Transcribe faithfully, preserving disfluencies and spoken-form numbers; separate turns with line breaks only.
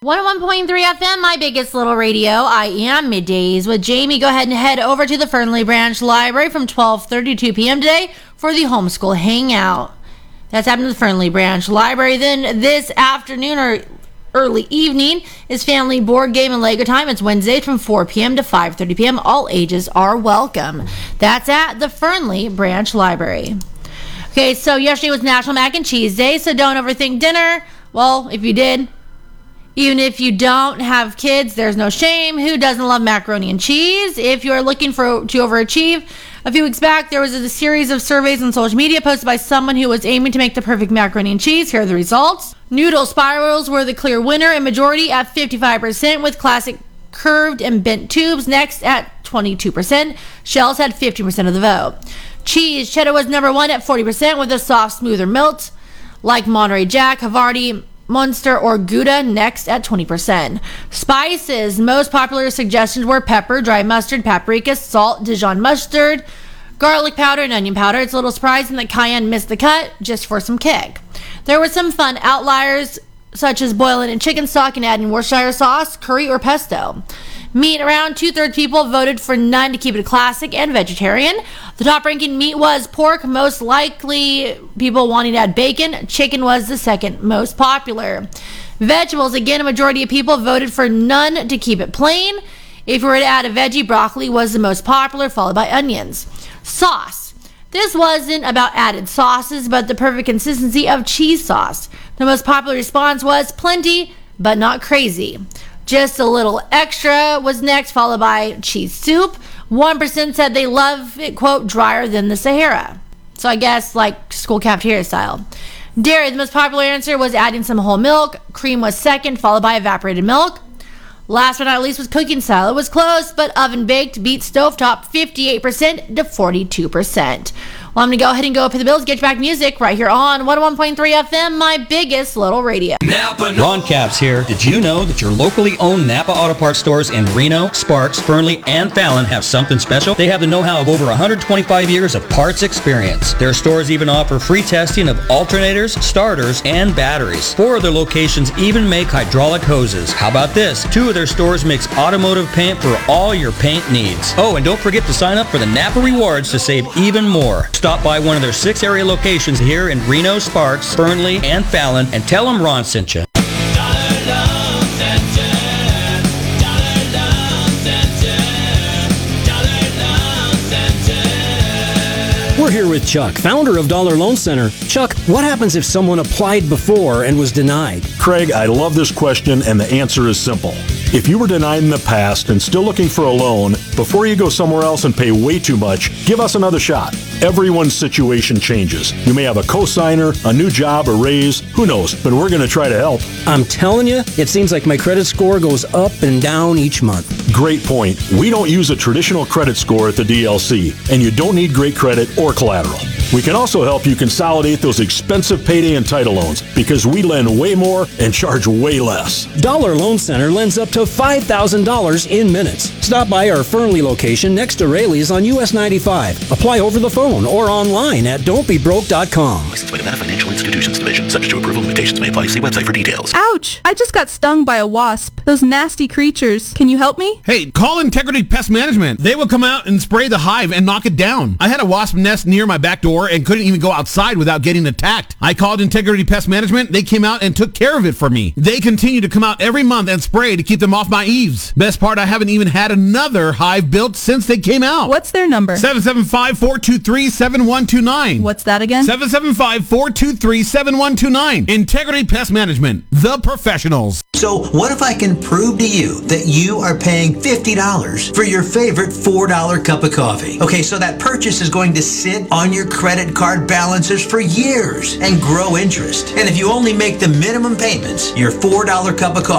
one oh one point three F M, my biggest little radio. I am Middays with Jamie. Go ahead and head over to the Fernley Branch Library from twelve thirty to two p.m. today for the homeschool hangout. That's happening at the Fernley Branch Library. Then this afternoon or early evening is family board game and Lego time. It's Wednesday from four p.m. to five thirty p.m. All ages are welcome. That's at the Fernley Branch Library. Okay, so yesterday was National Mac and Cheese Day, so don't overthink dinner. Well, if you did, even if you don't have kids, there's no shame. Who doesn't love macaroni and cheese? If you're looking for to overachieve, a few weeks back, there was a series of surveys on social media posted by someone who was aiming to make the perfect macaroni and cheese. Here are the results. Noodle spirals were the clear winner in majority at fifty-five percent, with classic curved and bent tubes next at twenty-two percent. Shells had fifty percent of the vote. Cheese, cheddar was number one at forty percent with a soft, smoother melt, like Monterey Jack, Havarti, Munster, or Gouda next at twenty percent. Spices, most popular suggestions were pepper, dry mustard, paprika, salt, Dijon mustard, garlic powder, and onion powder. It's a little surprising that cayenne missed the cut just for some kick. There were some fun outliers, such as boiling in chicken stock and adding Worcestershire sauce, curry, or pesto. Meat, around two-thirds people voted for none to keep it classic and vegetarian. The top-ranking meat was pork, most likely people wanting to add bacon. Chicken was the second most popular. Vegetables, again, a majority of people voted for none to keep it plain. If you were to add a veggie, broccoli was the most popular, followed by onions. Sauce. This wasn't about added sauces, but the perfect consistency of cheese sauce. The most popular response was plenty, but not crazy. Just a little extra was next, followed by cheese soup. one percent said they love it, quote, drier than the Sahara. So I guess like school cafeteria style. Dairy, the most popular answer was adding some whole milk. Cream was second, followed by evaporated milk. Last but not least was cooking style. It was close, but oven baked beat stovetop fifty-eight percent to forty-two percent. Well, I'm going to go ahead and go pay the bills, get you back music right here on one oh one point three F M, my biggest little radio.
Napa Ron Capps here. Did you know that your locally owned Napa Auto Parts stores in Reno, Sparks, Fernley, and Fallon have something special? They have the know-how of over one hundred twenty-five years of parts experience. Their stores even offer free testing of alternators, starters, and batteries. Four of their locations even make hydraulic hoses. How about this? Two of their stores mix automotive paint for all your paint needs. Oh, and don't forget to sign up for the Napa Rewards to save even more. Stop by one of their six area locations here in Reno, Sparks, Fernley, and Fallon and tell them Ron sent you.
We're here with Chuck, founder of Dollar Loan Center. Chuck, what happens if someone applied before and was denied?
Craig, I love this question, and the answer is simple. If you were denied in the past and still looking for a loan, before you go somewhere else and pay way too much, give us another shot. Everyone's situation changes. You may have a cosigner, a new job, a raise, who knows, but we're going to try to help.
I'm telling you, it seems like my credit score goes up and down each month.
Great point. We don't use a traditional credit score at the D L C, and you don't need great credit or collateral. We can also help you consolidate those expensive payday and title loans because we lend way more and charge way less.
Dollar Loan Center lends up to five thousand dollars in minutes. Stop by our Fernley location next to Rayleigh's on U S ninety-five. Apply over the phone or online at don't be broke dot com.
Licensed by Nevada Financial Institutions Division. Subject to approval. Limitations may apply. See website for details.
Ouch! I just got stung by a wasp. Those nasty creatures. Can you help me?
Hey, call Integrity Pest Management. They will come out and spray the hive and knock it down. I had a wasp nest near my back door and couldn't even go outside without getting attacked. I called Integrity Pest Management. They came out and took care of it for me. They continue to come out every month and spray to keep them off my eaves. Best part, I haven't even had another hive built since they came out.
What's their number?
seven seven five, four two three, seven one two nine.
What's that again?
seven seven five, four two three, seven one two nine. Integrity Pest Management. The professionals.
So what if I can prove to you that you are paying fifty dollars for your favorite four dollar cup of coffee? Okay, so that purchase is going to sit on your credit card balances for years and grow interest. And if you only make the minimum payments, your four dollar cup of coffee